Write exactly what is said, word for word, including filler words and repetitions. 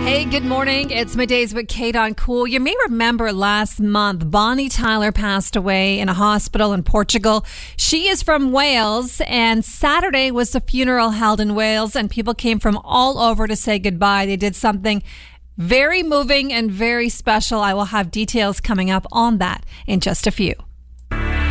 Hey, good morning. It's Middays with Kate on Cool. You may remember last month, Bonnie Tyler passed away in a hospital in Portugal. She is from Wales, and Saturday was the funeral held in Wales, and people came from all over to say goodbye. They did something very moving and very special. I will have details coming up on that in just a few.